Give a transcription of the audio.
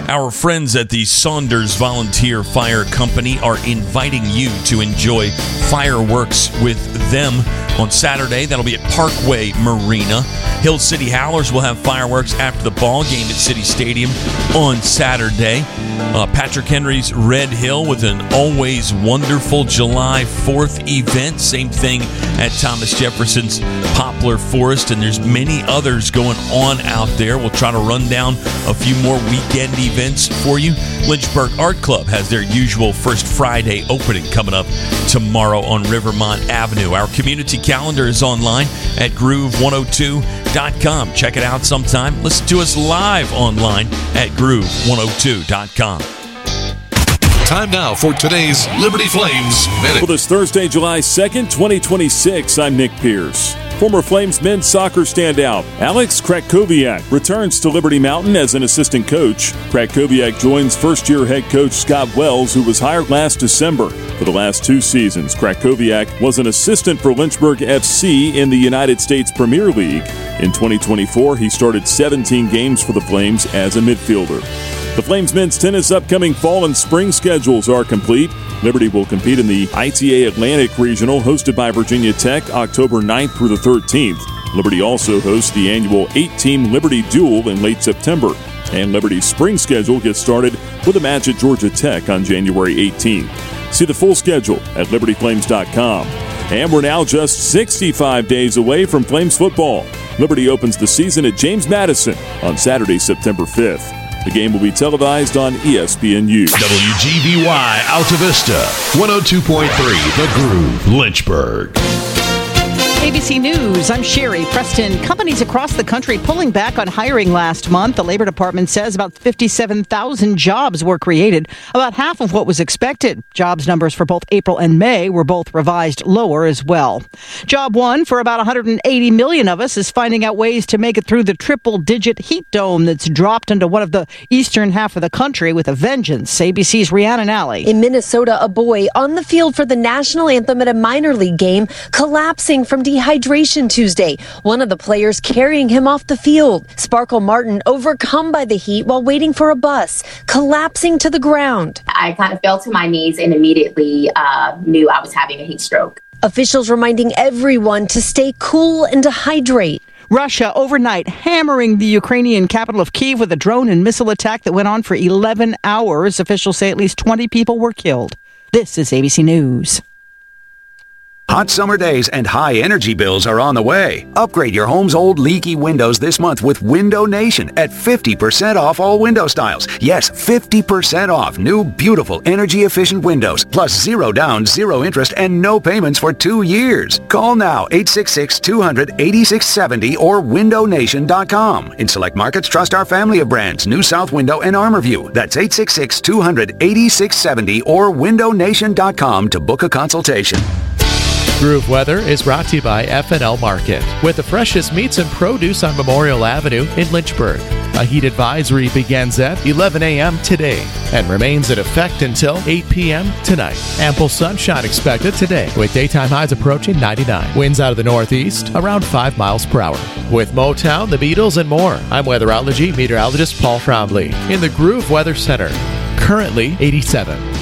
Our friends at the Saunders Volunteer Fire Company are inviting you to enjoy fireworks with them on Saturday. That'll be at Parkway Marina. Hill City Howlers will have fireworks after the ball game at City Stadium on Saturday. Patrick Henry's Red Hill with an always wonderful July 4th event. Same thing at Thomas Jefferson's Poplar Forest, and there's many others going on out there. We'll try to run down a few more weekend events for you. Lynchburg Art Club has their usual First Friday opening coming up tomorrow on Rivermont Avenue. Our community calendar is online at groove102.com. Check it out sometime. Listen to us live online at groove102.com. Time now for today's Liberty Flames Minute. For this Thursday, July 2nd, 2026, I'm Nick Pierce. Former Flames men's soccer standout Alex Krakowiak returns to Liberty Mountain as an assistant coach. Krakowiak joins first-year head coach Scott Wells, who was hired last December. For the last 2 seasons, Krakowiak was an assistant for Lynchburg FC in the United States Premier League. In 2024, he started 17 games for the Flames as a midfielder. The Flames men's tennis upcoming fall and spring schedules are complete. Liberty will compete in the ITA Atlantic Regional hosted by Virginia Tech October 9th through the 13th. Liberty also hosts the annual 8-team Liberty Duel in late September. And Liberty's spring schedule gets started with a match at Georgia Tech on January 18th. See the full schedule at libertyflames.com. And we're now just 65 days away from Flames football. Liberty opens the season at James Madison on Saturday, September 5th. The game will be televised on ESPNU. WGBY Alta Vista, 102.3 The Groove, Lynchburg. ABC News, I'm Sherry Preston. Companies across the country pulling back on hiring last month. The Labor Department says about 57,000 jobs were created, about half of what was expected. Jobs numbers for both April and May were both revised lower as well. Job one for about 180 million of us is finding out ways to make it through the triple-digit heat dome that's dropped into one of the eastern half of the country with a vengeance. ABC's Rhiannon Alley. In Minnesota, a boy on the field for the national anthem at a minor league game collapsing from dehydration Tuesday. One of the players carrying him off the field. Sparkle Martin overcome by the heat while waiting for a bus, collapsing to the ground. I kind of fell to my knees and immediately knew I was having a heat stroke. Officials reminding everyone to stay cool and to hydrate. Russia overnight hammering the Ukrainian capital of Kyiv with a drone and missile attack that went on for 11 hours. Officials say at least 20 people were killed. This is ABC News. Hot summer days and high energy bills are on the way. Upgrade your home's old leaky windows this month with Window Nation at 50% off all window styles. Yes, 50% off new, beautiful, energy-efficient windows, plus 0 down, 0 interest, and no payments for 2 years. Call now, 866-200-8670 or windownation.com. In select markets, trust our family of brands, New South Window and ArmorView. That's 866-200-8670 or windownation.com to book a consultation. Groove Weather is brought to you by F&L Market, with the freshest meats and produce on Memorial Avenue in Lynchburg. A heat advisory begins at 11 a.m. today and remains in effect until 8 p.m. tonight. Ample sunshine expected today, with daytime highs approaching 99. Winds out of the northeast around 5 miles per hour. With Motown, the Beatles, and more, I'm weatherology meteorologist Paul Frombley in the Groove Weather Center. Currently 87.